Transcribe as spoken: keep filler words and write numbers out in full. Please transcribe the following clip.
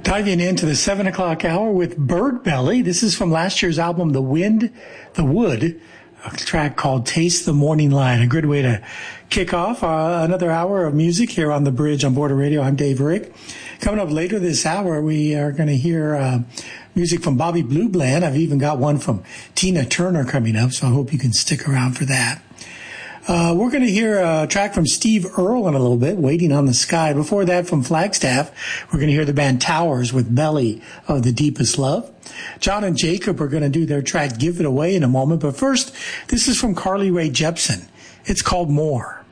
Diving into the seven o'clock hour with Bird Belly. This is from last year's album, The Wind, The Wood, a track called Taste the Morning Light. A good way to kick off uh, another hour of music here on The Bridge on Border Radio. I'm Dave Rick. Coming up later this hour, we are going to hear uh, music from Bobby Blue Bland. I've even got one from Tina Turner coming up, so I hope you can stick around for that. Uh, we're going to hear a track from Steve Earle in a little bit, Waiting on the Sky. Before that, from Flagstaff, we're going to hear the band Towers with Belly of the Deepest Love. John and Jacob are going to do their track Give It Away in a moment. But first, this is from Carly Rae Jepsen. It's called More.